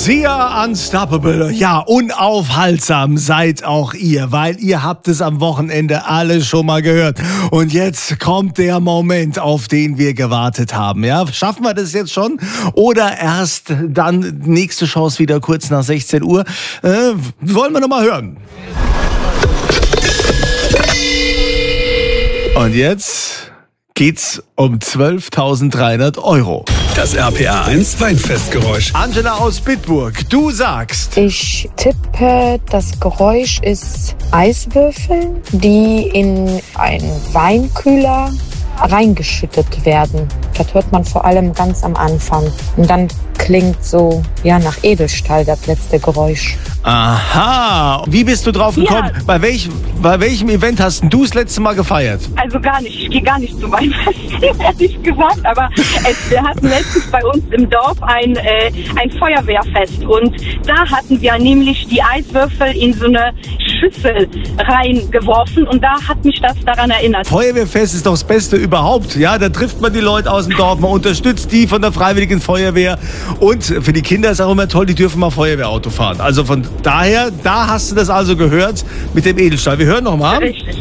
Sia Unstoppable. Ja, unaufhaltsam seid auch ihr, weil ihr habt es am Wochenende alle schon mal gehört. Und jetzt kommt der Moment, auf den wir gewartet haben. Ja, schaffen wir das jetzt schon? Oder erst dann nächste Chance wieder kurz nach 16 Uhr? Wollen wir noch mal hören. Und jetzt geht's um 12.300 €. Das RPA 1 Weinfestgeräusch. Angela aus Bitburg, du sagst. Ich tippe, das Geräusch ist Eiswürfel, die in einen Weinkühler reingeschüttet werden. Das hört man vor allem ganz am Anfang. Und dann klingt so, ja, nach Edelstahl das letzte Geräusch. Aha. Wie bist du drauf gekommen? Ja. Bei welchem Event hast du das letzte Mal gefeiert? Also gar nicht. Ich gehe gar nicht zu Weinfesten, ehrlich gesagt. Aber wir hatten letztens bei uns im Dorf ein Feuerwehrfest. Und da hatten wir nämlich die Eiswürfel in so eine Schüssel reingeworfen. Und da hat mich das daran erinnert. Feuerwehrfest ist doch das Beste überhaupt. Ja, da trifft man die Leute aus dem Dorf. Man unterstützt die von der Freiwilligen Feuerwehr. Und für die Kinder ist auch immer toll, die dürfen mal Feuerwehrauto fahren. Also von daher, da hast du das also gehört mit dem Edelstahl. Wir hören noch mal. Richtig.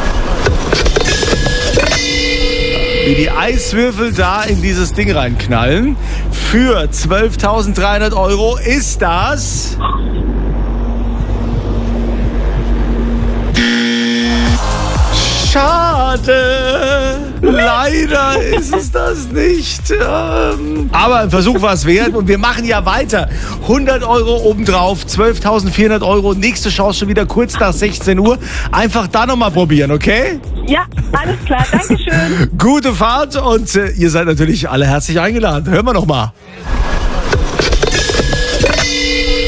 Wie die Eiswürfel da in dieses Ding reinknallen. Für 12.300 € ist das... Schade. Leider ist es das nicht. Aber ein Versuch war es wert und wir machen ja weiter. 100 € obendrauf, 12.400 €. Nächste Chance schon wieder kurz nach 16 Uhr. Einfach da nochmal probieren, okay? Ja, alles klar. Dankeschön. Gute Fahrt und ihr seid natürlich alle herzlich eingeladen. Hören wir nochmal.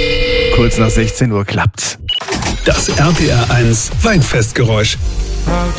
Kurz nach 16 Uhr klappt's. Das RPA 1 Weinfestgeräusch.